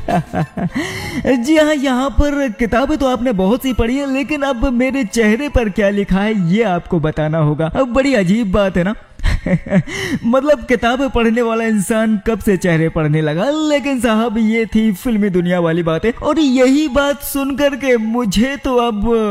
जी हाँ, यहाँ पर किताबें तो आपने बहुत सी पढ़ी है, लेकिन अब मेरे चेहरे पर क्या लिखा है ये आपको बताना होगा। अब बड़ी अजीब बात है ना। मतलब किताबें पढ़ने वाला इंसान कब से चेहरे पढ़ने लगा। लेकिन साहब ये थी फिल्मी दुनिया वाली बातें, और यही बात सुनकर के मुझे तो अब